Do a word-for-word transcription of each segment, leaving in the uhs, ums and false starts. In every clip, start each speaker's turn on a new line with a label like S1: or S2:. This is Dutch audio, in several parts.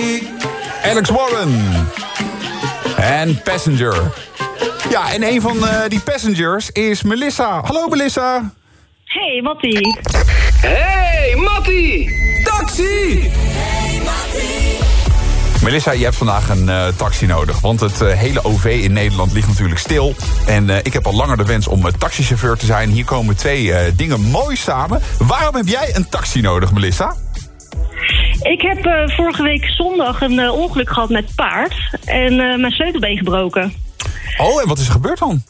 S1: Alex Warren. En Passenger. Ja, en een van uh, die passengers is Melissa. Hallo Melissa.
S2: Hey, Mattie.
S3: Hey, Mattie.
S4: Taxi!
S5: Hey, Mattie.
S1: Melissa, je hebt vandaag een uh, taxi nodig. Want het uh, hele O V in Nederland ligt natuurlijk stil. En uh, ik heb al langer de wens om uh, taxichauffeur te zijn. Hier komen twee uh, dingen mooi samen. Waarom heb jij een taxi nodig, Melissa?
S2: Ik heb uh, vorige week zondag een uh, ongeluk gehad met paard. En uh, mijn sleutelbeen gebroken.
S1: Oh, en wat is er gebeurd dan?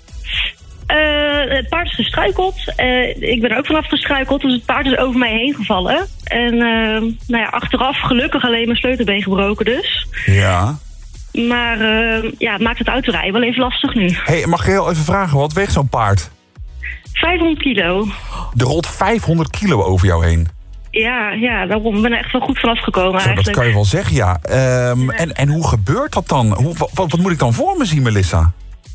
S2: Uh, het paard is gestruikeld. Uh, ik ben er ook vanaf gestruikeld. Dus het paard is over mij heen gevallen. En uh, nou ja, achteraf gelukkig alleen mijn sleutelbeen gebroken dus.
S1: Ja.
S2: Maar uh, ja, het maakt het autorijden wel even lastig nu.
S1: Hey, mag ik heel even vragen, wat weegt zo'n paard?
S2: vijfhonderd kilo.
S1: Er rolt vijfhonderd kilo over jou heen.
S2: Ja, ja, daarom ben ik er echt wel goed vanaf gekomen
S1: Zo,
S2: eigenlijk.
S1: dat kan je wel zeggen, ja. Um, en, en hoe gebeurt dat dan? Hoe, wat, wat moet ik dan voor me zien, Melissa?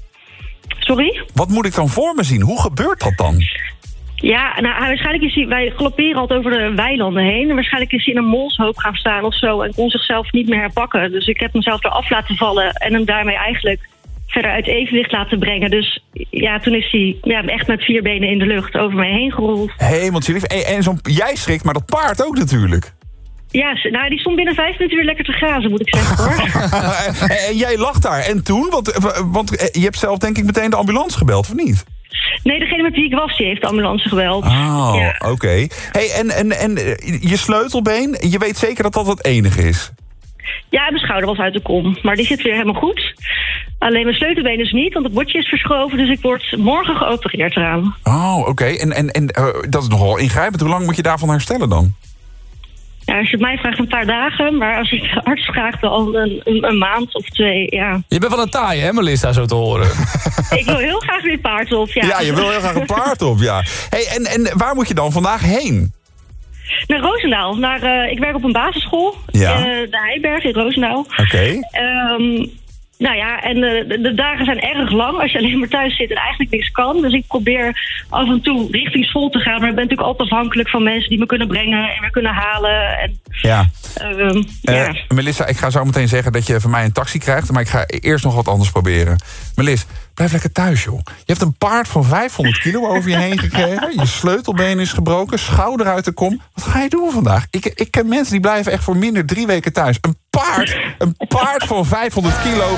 S2: Sorry?
S1: Wat moet ik dan voor me zien? Hoe gebeurt dat dan?
S2: Ja, nou, waarschijnlijk is hij... Wij galopperen altijd over de weilanden heen. En waarschijnlijk is hij in een molshoop gaan staan of zo... en kon zichzelf niet meer herpakken. Dus ik heb mezelf eraf laten vallen... en hem daarmee eigenlijk verder uit evenwicht laten brengen. Dus ja, toen is hij ja, echt met vier benen in de lucht over mij heen gerold.
S1: Hemeltje lief. En, en zo'n, jij schrikt, maar dat paard ook natuurlijk.
S2: Ja, nou, die stond binnen vijf minuten weer lekker te grazen, moet ik zeggen, hoor.
S1: En jij lag daar. En toen? Want, want je hebt zelf denk ik meteen de ambulance gebeld, of niet?
S2: Nee, degene met wie ik was, die heeft de ambulance gebeld.
S1: Oh,
S2: ja.
S1: oké. Okay. Hey, en, en, en je sleutelbeen, je weet zeker dat dat het enige is?
S2: Ja, mijn schouder was uit de kom, maar die zit weer helemaal goed. Alleen mijn sleutelbeen dus niet, want het bordje is verschoven... dus ik word morgen geopereerd eraan.
S1: Oh, oké. Okay. En, en, en uh, dat is nogal ingrijpend. Hoe lang moet je daarvan herstellen dan?
S2: Ja, als je het mij vraagt een paar dagen, maar als ik de arts vraag dan een, een, een maand of twee, ja.
S4: Je bent van een taai, hè, Melissa, zo te horen.
S2: Ik wil heel graag weer paard op, ja.
S1: Ja, je wil heel graag een paard op, ja. Hey, en, en waar moet je dan vandaag heen?
S2: Naar Roosendaal. Naar, uh, ik werk op een basisschool.
S1: Ja.
S2: Uh, de Heiberg in Roosendaal.
S1: Oké. Okay.
S2: Um, nou ja, en de, de, de dagen zijn erg lang als je alleen maar thuis zit en eigenlijk niks kan. Dus ik probeer af en toe richting school te gaan. Maar ik ben natuurlijk altijd afhankelijk van mensen die me kunnen brengen en me kunnen halen. En,
S1: ja.
S2: Um,
S1: uh,
S2: ja.
S1: Melissa, ik ga zo meteen zeggen dat je van mij een taxi krijgt. Maar ik ga eerst nog wat anders proberen. Melissa, blijf lekker thuis, joh. Je hebt een paard van vijfhonderd kilo over je heen gekregen. Je sleutelbeen is gebroken, schouder uit de kom. Wat ga je doen vandaag? Ik, ik ken mensen die blijven echt voor minder drie weken thuis. Een paard, een paard van vijfhonderd kilo.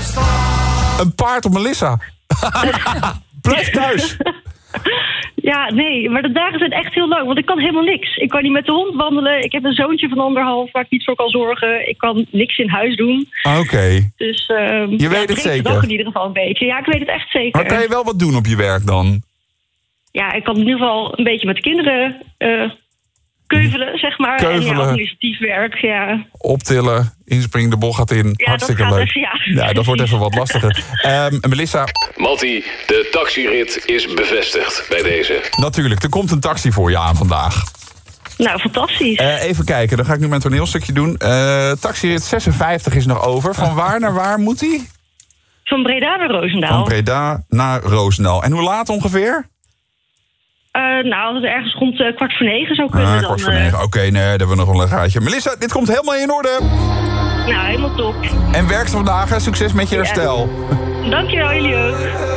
S1: Een paard op Melissa. Blijf thuis.
S2: Ja, nee, maar de dagen zijn echt heel lang. Want ik kan helemaal niks. Ik kan niet met de hond wandelen. Ik heb een zoontje van anderhalf waar ik niet voor kan zorgen. Ik kan niks in huis doen.
S1: Oké. Okay.
S2: Dus uh,
S1: je
S2: ja,
S1: weet het zeker?
S2: dag in ieder geval een beetje. Ja, ik weet het echt zeker.
S1: Maar kan je wel wat doen op je werk dan?
S2: Ja, ik kan in ieder geval een beetje met de kinderen uh, keuvelen, zeg maar.
S1: Keuvelen.
S2: En ja, administratief werk, ja.
S1: Optillen, inspringen, de bol gaat in.
S2: Ja,
S1: hartstikke leuk.
S2: Even, ja.
S1: ja, dat wordt even wat lastiger. um, Melissa.
S3: Mattie, de taxirit is bevestigd bij deze.
S1: Natuurlijk, er komt een taxi voor je aan vandaag.
S2: Nou, fantastisch.
S1: Uh, even kijken, dan ga ik nu mijn toneelstukje doen. Uh, taxirit zesenvijftig is nog over. Van waar naar waar moet hij?
S2: Van Breda naar Roosendaal.
S1: Van Breda naar Roosendaal. En hoe laat ongeveer?
S2: Uh, nou, als het ergens rond uh, kwart voor negen zou kunnen.
S1: Ah,
S2: dan,
S1: kwart voor negen. Oké, okay, nee, daar hebben we nog wel een gaatje. Melissa, dit komt helemaal in orde.
S2: Nou, helemaal top.
S1: En werk vandaag. Succes met je herstel.
S2: Ja. Dankjewel, jullie ook.